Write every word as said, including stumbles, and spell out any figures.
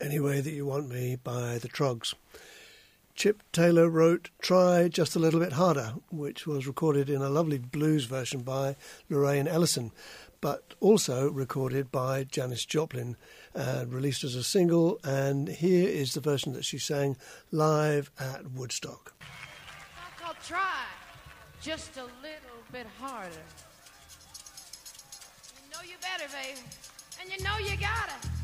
Any Way That You Want Me by the Troggs. Chip Taylor wrote Try Just a Little Bit Harder, which was recorded in a lovely blues version by Lorraine Ellison, but also recorded by Janis Joplin and released as a single. And here is the version that she sang live at Woodstock. I'll try just a little bit harder. You know you better, baby, and you know you gotta.